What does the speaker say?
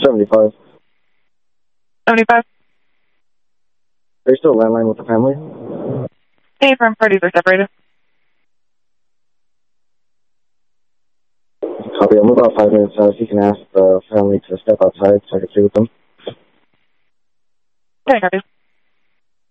75. 75. Are you still landline with the family? Hey, from parties are separated. Copy. I'm about 5 minutes out. If you can ask the family to step outside so I can see with them. Okay, copy.